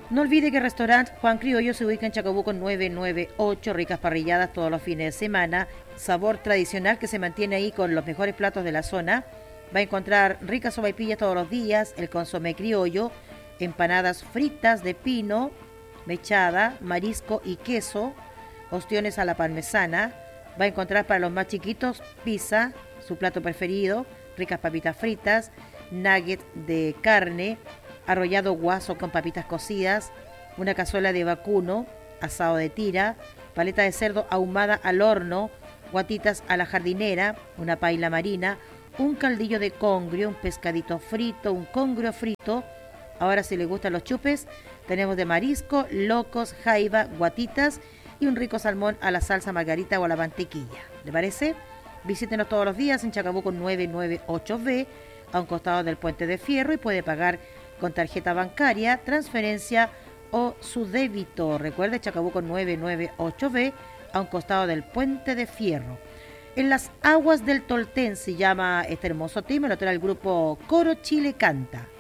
No olvide que el restaurante Juan Criollo se ubica en Chacabuco 998, ricas parrilladas todos los fines de semana, sabor tradicional que se mantiene ahí con los mejores platos de la zona. Va a encontrar ricas sopaipillas todos los días, el consomé criollo, empanadas fritas de pino, mechada, marisco y queso, ostiones a la parmesana. Va a encontrar para los más chiquitos pizza, su plato preferido, ricas papitas fritas, nugget de carne, arrollado guaso con papitas cocidas, una cazuela de vacuno, asado de tira, paleta de cerdo ahumada al horno, guatitas a la jardinera, una paila marina, un caldillo de congrio, un pescadito frito, un congrio frito. Ahora si les gustan los chupes, tenemos de marisco, locos, jaiba, guatitas y un rico salmón a la salsa margarita o a la mantequilla. ¿Le parece? Visítenos todos los días en Chacabuco 998B, a un costado del Puente de Fierro, y puede pagar con tarjeta bancaria, transferencia o su débito. Recuerde, Chacabuco 998B, a un costado del Puente de Fierro. En las aguas del Tolten se llama este hermoso tema, lo trae el grupo Coro Chile Canta.